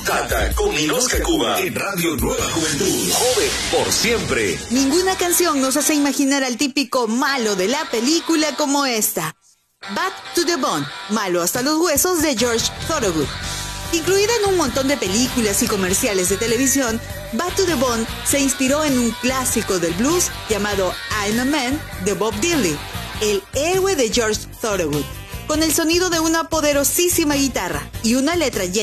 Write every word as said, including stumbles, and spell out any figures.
Cata con Ninosca Cuba en Radio Nueva Juventud. Joven por siempre. Ninguna canción nos hace imaginar al típico malo de la película como esta. Bad to the Bone, malo hasta los huesos, de George Thorogood. Incluida en un montón de películas y comerciales de televisión, Bad to the Bone se inspiró en un clásico del blues llamado I'm a Man de Bob Dylan, el héroe de George Thorogood, con el sonido de una poderosísima guitarra y una letra llena